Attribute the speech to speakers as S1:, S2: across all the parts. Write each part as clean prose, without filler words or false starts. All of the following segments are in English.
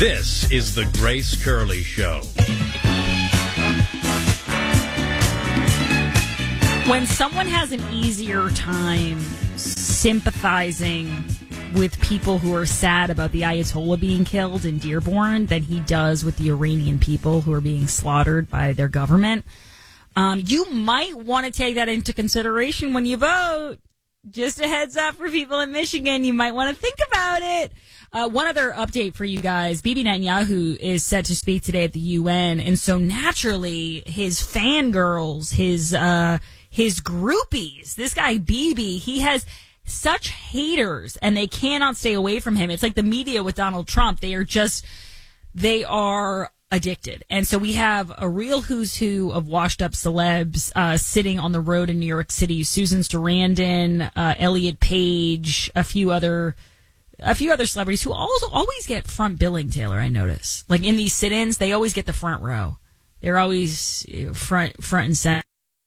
S1: This is the Grace Curley Show.
S2: When someone has an easier time sympathizing with people who are sad about the Ayatollah being killed in Dearborn than he does with the Iranian people who are being slaughtered by their government, you might want to take that into consideration when you vote. Just a heads up for people in Michigan, you might want to think about it. One other update for you guys. Bibi Netanyahu is set to speak today at the UN, and so naturally his fangirls, his groupies, this guy Bibi, he has such haters and they cannot stay away from him. It's like the media with Donald Trump. They are addicted. And so we have a real who's who of washed up celebs sitting on the road in New York City. Susan Sarandon, Elliot Page, a few other celebrities who also always get front billing, Taylor, I notice. Like in these sit-ins, they always get the front row. They're always front and center.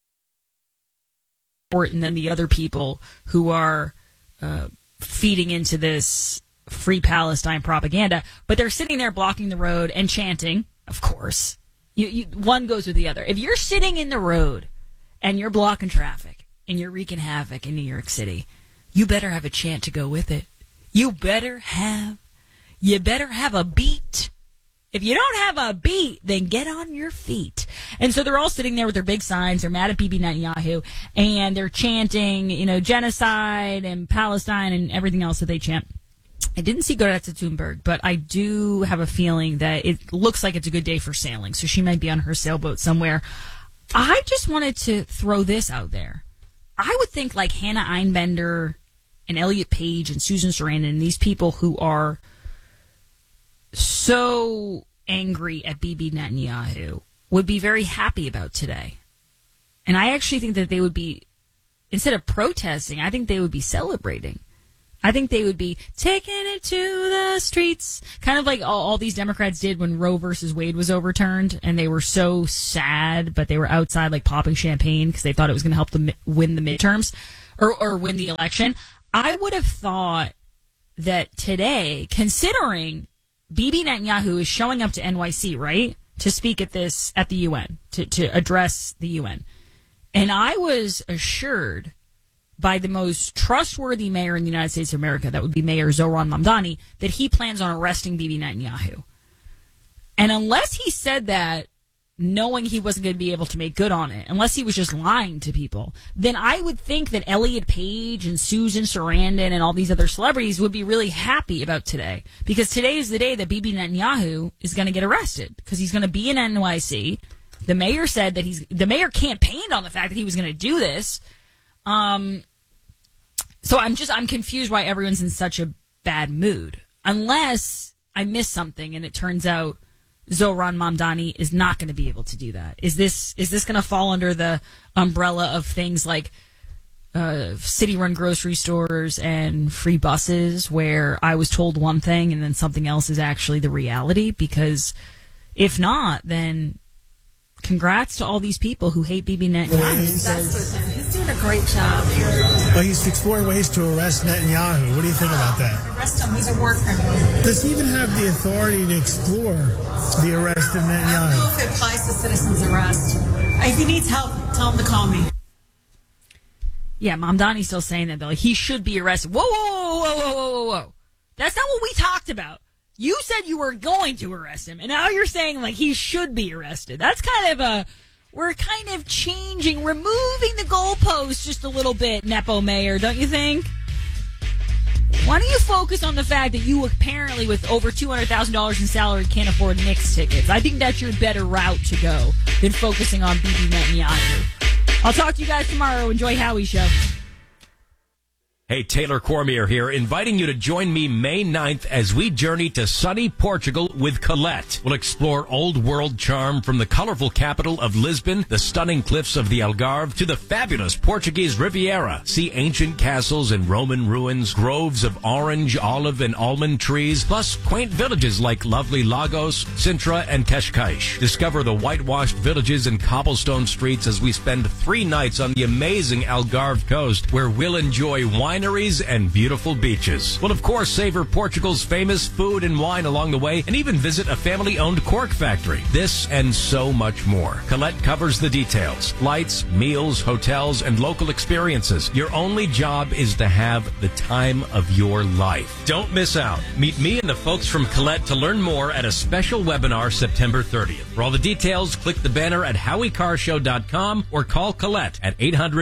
S2: And then the other people who are feeding into this free Palestine propaganda, but they're sitting there blocking the road and chanting, of course. One goes with the other. If you're sitting in the road and you're blocking traffic and you're wreaking havoc in New York City, you better have a chant to go with it. You better have a beat. If you don't have a beat, then get on your feet. And so they're all sitting there with their big signs. They're mad at Bibi Netanyahu, and they're chanting, genocide and Palestine and everything else that they chant. I didn't see Greta Thunberg, but I do have a feeling that it looks like it's a good day for sailing. So she might be on her sailboat somewhere. I just wanted to throw this out there. I would think like Hannah Einbender and Elliot Page and Susan Sarandon and these people who are so angry at Bibi Netanyahu would be very happy about today. And I actually think that they would be, instead of protesting, I think they would be celebrating. I think they would be taking it to the streets, kind of like all these Democrats did when Roe versus Wade was overturned, and they were so sad, but they were outside like popping champagne because they thought it was going to help them win the midterms or win the election. I would have thought that today, considering Bibi Netanyahu is showing up to NYC, right, to speak at the UN, to address the UN. And I was assured by the most trustworthy mayor in the United States of America, that would be Mayor Zohran Mamdani, that he plans on arresting Bibi Netanyahu. And unless he said that knowing he wasn't going to be able to make good on it, unless he was just lying to people, then I would think that Elliot Page and Susan Sarandon and all these other celebrities would be really happy about today. Because today is the day that Bibi Netanyahu is going to get arrested, because he's going to be in NYC. The mayor said that the mayor campaigned on the fact that he was going to do this. So I'm confused why everyone's in such a bad mood. Unless I missed something and it turns out Zohran Mamdani is not going to be able to do that. Is this going to fall under the umbrella of things like city-run grocery stores and free buses, where I was told one thing and then something else is actually the reality? Because if not, then congrats to all these people who hate Bibi Netanyahu.
S3: He's doing a great job.
S4: Well, he's exploring ways to arrest Netanyahu. What do you think about that?
S3: Arrest him. He's a war criminal.
S4: Does he even have the authority to explore the arrest of
S3: I don't know
S4: Netanyahu?
S3: if it applies to citizens' arrest. If he needs help, tell him to call me.
S2: Yeah, Mamdani's still saying that, though. He should be arrested. Whoa. That's not what we talked about. You said you were going to arrest him, and now you're saying, like, he should be arrested. That's kind of we're kind of changing, removing the goalposts just a little bit, Nepo Mayor, don't you think? Why don't you focus on the fact that you apparently, with over $200,000 in salary, can't afford Knicks tickets? I think that's your better route to go than focusing on Bibi Netanyahu. I'll talk to you guys tomorrow. Enjoy Howie's show.
S1: Hey, Taylor Cormier here, inviting you to join me May 9th as we journey to sunny Portugal with Colette. We'll explore old world charm from the colorful capital of Lisbon, the stunning cliffs of the Algarve, to the fabulous Portuguese Riviera. See ancient castles and Roman ruins, groves of orange, olive, and almond trees, plus quaint villages like lovely Lagos, Sintra, and Cascais. Discover the whitewashed villages and cobblestone streets as we spend 3 nights on the amazing Algarve coast, where we'll enjoy wine wineries, and beautiful beaches. We'll, of course, savor Portugal's famous food and wine along the way, and even visit a family-owned cork factory. This and so much more. Colette covers the details. Flights, meals, hotels, and local experiences. Your only job is to have the time of your life. Don't miss out. Meet me and the folks from Colette to learn more at a special webinar September 30th. For all the details, click the banner at howiecarrshow.com or call Colette at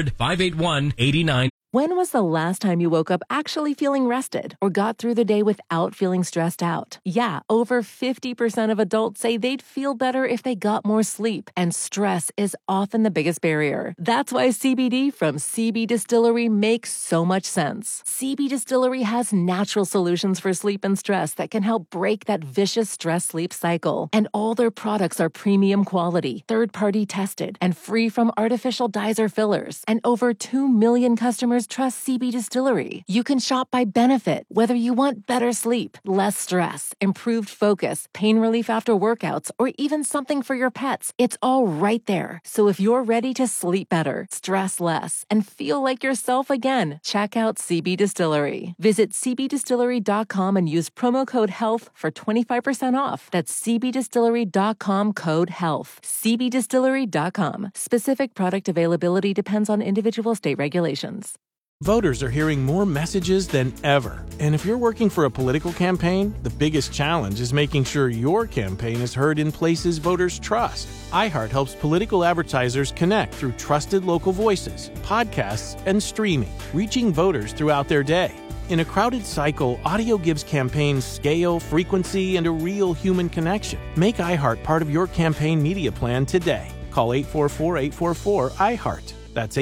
S1: 800-581-89.
S5: When was the last time you woke up actually feeling rested or got through the day without feeling stressed out? Yeah, over 50% of adults say they'd feel better if they got more sleep, and stress is often the biggest barrier. That's why CBD from CB Distillery makes so much sense. CB Distillery has natural solutions for sleep and stress that can help break that vicious stress-sleep cycle. And all their products are premium quality, third-party tested, and free from artificial dyes or fillers. And over 2 million customers trust CB Distillery. You can shop by benefit, whether you want better sleep, less stress, improved focus, pain relief after workouts, or even something for your pets. It's all right there. So if you're ready to sleep better, stress less, and feel like yourself again, check out CB Distillery. Visit cbdistillery.com and use promo code HEALTH for 25% off. That's cbdistillery.com, code HEALTH. cbdistillery.com. Specific product availability depends on individual state regulations.
S6: Voters are hearing more messages than ever. And if you're working for a political campaign, the biggest challenge is making sure your campaign is heard in places voters trust. iHeart helps political advertisers connect through trusted local voices, podcasts, and streaming, reaching voters throughout their day. In a crowded cycle, audio gives campaigns scale, frequency, and a real human connection. Make iHeart part of your campaign media plan today. Call 844-844-iHeart. That's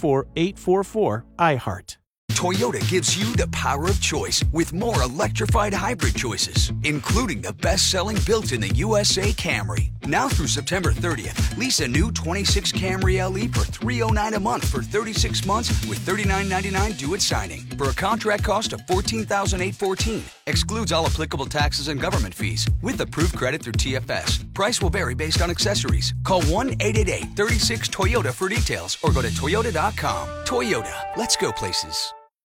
S6: 844-844-iHeart.
S7: Toyota gives you the power of choice with more electrified hybrid choices, including the best-selling built-in-the-USA Camry. Now through September 30th, lease a new 26 Camry LE for $309 a month for 36 months with $39.99 due at signing. For a contract cost of $14,814. Excludes all applicable taxes and government fees. With approved credit through TFS. Price will vary based on accessories. Call 1-888-36-TOYOTA for details or go to Toyota.com. Toyota, let's go places.